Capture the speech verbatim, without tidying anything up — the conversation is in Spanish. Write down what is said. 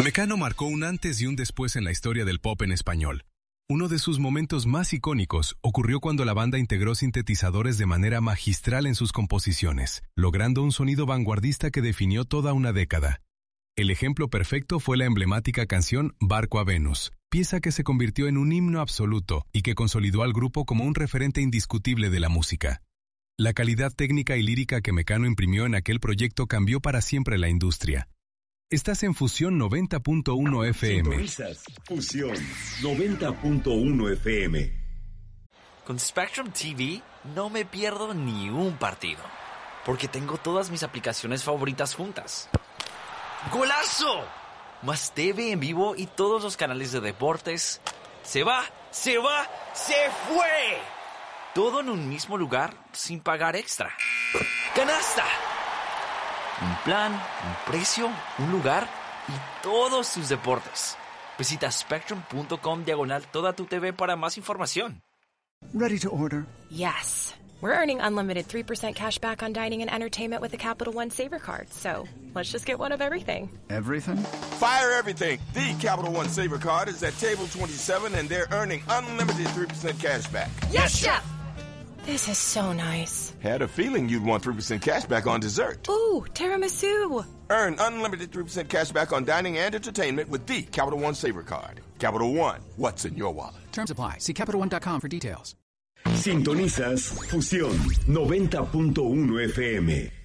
Mecano marcó un antes y un después en la historia del pop en español. Uno de sus momentos más icónicos ocurrió cuando la banda integró sintetizadores de manera magistral en sus composiciones, logrando un sonido vanguardista que definió toda una década. El ejemplo perfecto fue la emblemática canción Barco a Venus, pieza que se convirtió en un himno absoluto y que consolidó al grupo como un referente indiscutible de la música. La calidad técnica y lírica que Mecano imprimió en aquel proyecto cambió para siempre la industria. Estás en Fusión noventa punto uno F M. Sintonizas Fusión noventa punto uno F M. Con Spectrum T V no me pierdo ni un partido, porque tengo todas mis aplicaciones favoritas juntas. ¡Golazo! Más T V en vivo y todos los canales de deportes. ¡Se va! ¡Se va! ¡Se fue! Todo en un mismo lugar sin pagar extra. ¡Canasta! Un plan, un precio, un lugar y todos tus deportes. Visita spectrum.com diagonal toda tu T V para más información. Ready to order? Yes. We're earning unlimited three percent cash back on dining and entertainment with the Capital One Saver Card. So let's just get one of everything. Everything? Fire everything. The Capital One Saver Card is at table twenty-seven and they're earning unlimited three percent cash back. Yes, Chef! This is so nice. Had a feeling you'd want three percent cash back on dessert. Ooh, tiramisu. Earn unlimited three percent cash back on dining and entertainment with the Capital One Saver Card. Capital One, what's in your wallet? Terms apply. See Capital One dot com for details. Sintonizas Fusión noventa punto uno F M.